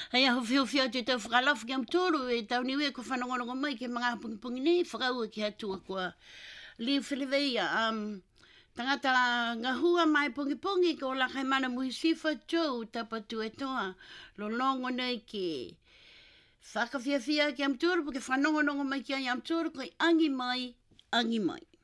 Hei aho whiwhia te tau whakalafu ki am tōru e tau niwe ko whanongonongo mai ke mga pungi nei whakaua ki atua kua liu whileweia. Tangata ngā hua mai pungi ko la kai mana muhi sifa tau tapatu e toa lo longo nei ki whakawhiawhia ki am tōru po ke whanongonongo mai ki ai am tōru ko angi mai.